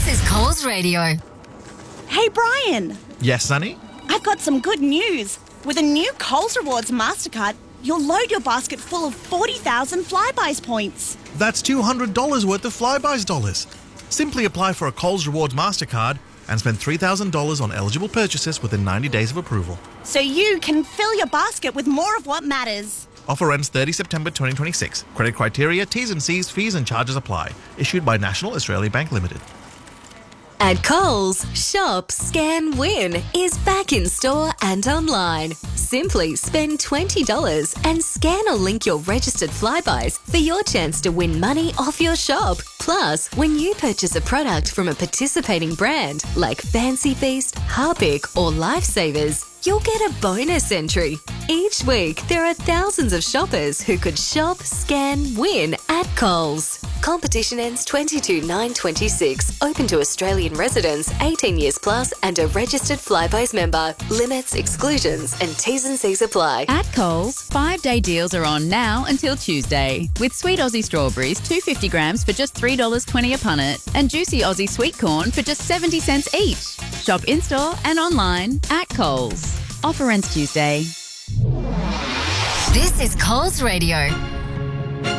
is Coles Radio. Hey, Brian. Yes, Sonny? I've got some good news. With a new Coles Rewards MasterCard, you'll load your basket full of 40,000 Flybuys points. That's $200 worth of Flybuys dollars. Simply apply for a Coles Rewards MasterCard and spend $3,000 on eligible purchases within 90 days of approval. So you can fill your basket with more of what matters. Offer ends 30 September 2026. Credit criteria, T's and C's, fees and charges apply. Issued by National Australia Bank Limited. At Coles, Shop, Scan, Win is back in store and online. Simply spend $20 and scan or link your registered Flybuys for your chance to win money off your shop. Plus, when you purchase a product from a participating brand like Fancy Feast, Harpic or Lifesavers, you'll get a bonus entry. Each week, there are thousands of shoppers who could shop, scan, win at Coles. Competition ends 22/9/26. Open to Australian residents 18 years plus and a registered Flybuys member. Limits, exclusions and T's and C's apply. At Coles, 5-day deals are on now until Tuesday. With sweet Aussie strawberries, 250 grams for just $3.20 a punnet, and juicy Aussie sweet corn for just 70 cents each. Shop in-store and online at Coles. Offer ends Tuesday. This is Coles Radio.